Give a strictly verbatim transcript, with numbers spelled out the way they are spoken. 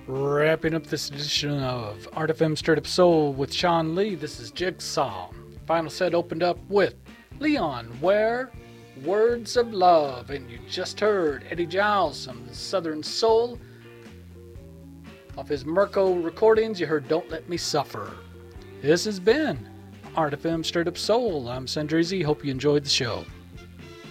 Wrapping up this edition of Art F M Stirred Up Soul with Sean Lee, this is Jigsaw. Final set opened up with Leon Ware, Words of Love, and you just heard Eddie Giles from the Southern Soul. Off his Mirko recordings, you heard Don't Let Me Suffer. This has been Art F M Stirred Up Soul. I'm Sandrizi. Hope you enjoyed the show.